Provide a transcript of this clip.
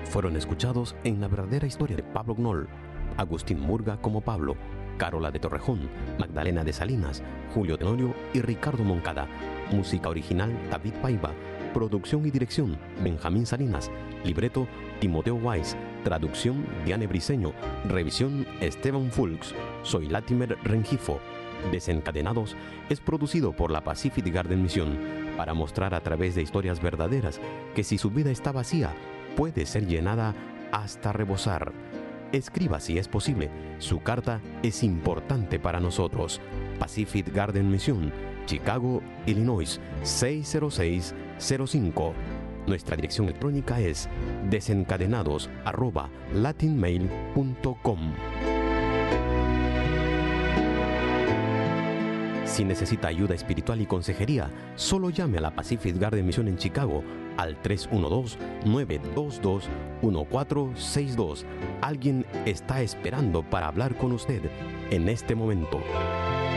fueron escuchados en La verdadera historia de Pablo Knoll, Agustín Murga como Pablo, Carola de Torrejón, Magdalena de Salinas, Julio Tenorio y Ricardo Moncada. Música original David Paiva. Producción y dirección Benjamín Salinas. Libreto Timoteo Weiss. Traducción Diane Briceño. Revisión Esteban Fulks. Soy Latimer Rengifo. Desencadenados es producido por la Pacific Garden Mission para mostrar a través de historias verdaderas que si su vida está vacía, puede ser llenada hasta rebosar. Escriba si es posible. Su carta es importante para nosotros. Pacific Garden Mission, Chicago, Illinois 60605. Nuestra dirección electrónica es desencadenados@latinmail.com. Si necesita ayuda espiritual y consejería, solo llame a la Pacific Garden Mission en Chicago al 312-922-1462. Alguien está esperando para hablar con usted en este momento.